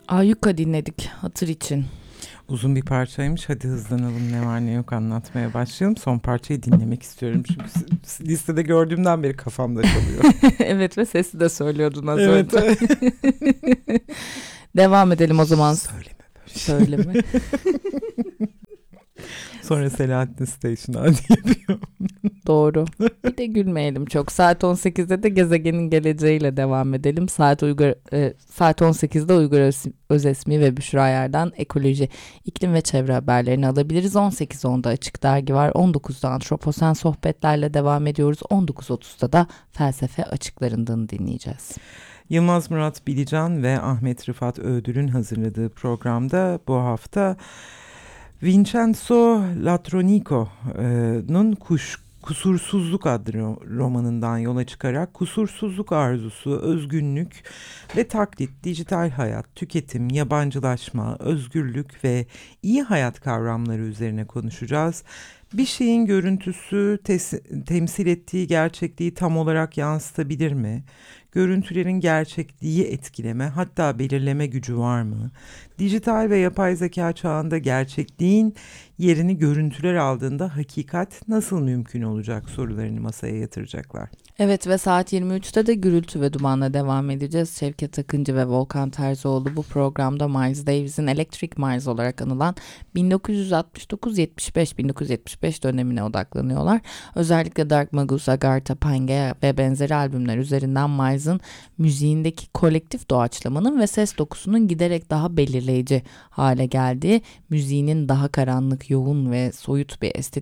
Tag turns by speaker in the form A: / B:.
A: Ayyuka dinledik hatır için.
B: Uzun bir parçaymış. Hadi hızlanalım, ne var ne yok anlatmaya başlayalım. Son parçayı dinlemek istiyorum. Çünkü listede gördüğümden beri kafamda çalıyor.
A: Evet ve sesi de söylüyordun az
B: Evet.
A: önce. Devam edelim o zaman.
B: Söyleme böyle şey.
A: Söyleme.
B: Sonra Selahattin Station hadi yapıyor.
A: Doğru. Bir de gülmeyelim çok. Saat 18'de de gezegenin geleceğiyle devam edelim. Saat 18'de Uygur Özesmi ve Büşra Yar'dan ekoloji, iklim ve çevre haberlerini alabiliriz. 18.10'da Açık Dergi var. 19'da Antroposen sohbetlerle devam ediyoruz. 19.30'da da felsefe açıklarından dinleyeceğiz.
B: Yılmaz Murat Bilican ve Ahmet Rıfat Öğdül'ün hazırladığı programda bu hafta Vincenzo Latronico'nun Kusursuzluk adlı romanından yola çıkarak kusursuzluk arzusu, özgünlük ve taklit, dijital hayat, tüketim, yabancılaşma, özgürlük ve iyi hayat kavramları üzerine konuşacağız. Bir şeyin görüntüsü temsil ettiği gerçekliği tam olarak yansıtabilir mi? Görüntülerin gerçekliği etkileme, hatta belirleme gücü var mı? Dijital ve yapay zeka çağında gerçekliğin yerini görüntüler aldığında hakikat nasıl mümkün olacak sorularını masaya yatıracaklar.
A: Evet ve saat 23'te de Gürültü ve Duman'la devam edeceğiz. Şevket Akıncı ve Volkan Terzioğlu bu programda Miles Davis'in Electric Miles olarak anılan 1969-1975 dönemine odaklanıyorlar. Özellikle Dark Magus, Agartha, Pangea ve benzeri albümler üzerinden Miles'ın müziğindeki kolektif doğaçlamanın ve ses dokusunun giderek daha belirleyici hale geldiği, müziğinin daha karanlık, yoğun ve soyut bir estetik